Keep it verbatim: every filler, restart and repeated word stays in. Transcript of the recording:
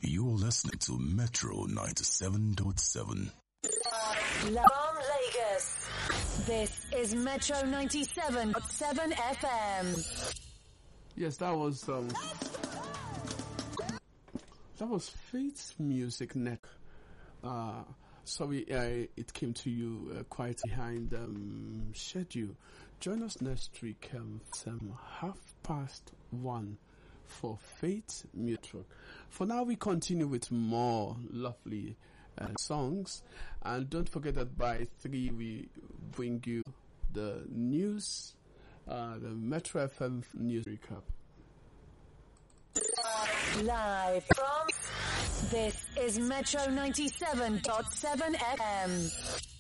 You're listening to Metro ninety-seven point seven. From Lagos, this is Metro ninety-seven point seven F M. Yes, that was um, that was Faith's Music Net. Uh, sorry, uh, it came to you uh, quite behind um, schedule. Join us next week, um, um, half past one for Faith's Music. For now, we continue with more lovely uh, songs, and don't forget that by three we bring you the news, uh, the Metro F M news recap. Live from this is Metro ninety-seven point seven F M.